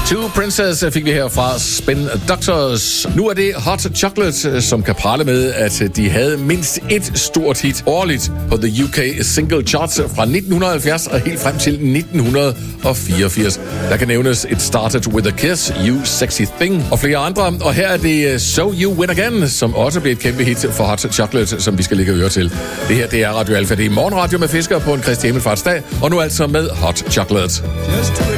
Two Princess fik vi her fra Spin Doctors. Nu er det Hot Chocolate, som kan prale med, at de havde mindst et stort hit årligt på The UK Single Charts fra 1970 og helt frem til 1984. Der kan nævnes It Started With A Kiss, You Sexy Thing og flere andre. Og her er det So You Win Again, som også blev et kæmpe hit for Hot Chocolate, som vi skal lægge øre til. Det her, det er Radio Alpha. Det er morgenradio med Fisker på en Kristi Himmelfartsdag, og nu altså med Hot Chocolate.